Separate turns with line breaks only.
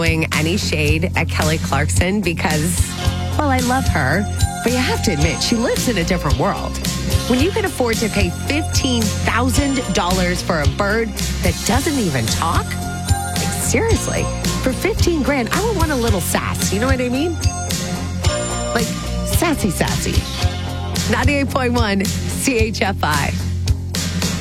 throwing any shade at Kelly Clarkson because, well, I love her, but you have to admit, she lives in a different world. When you can afford to pay $15,000 for a bird that doesn't even talk, like, seriously, for 15 grand, I would want a little sass. You know what I mean? Like, sassy. 98.1 CHFI.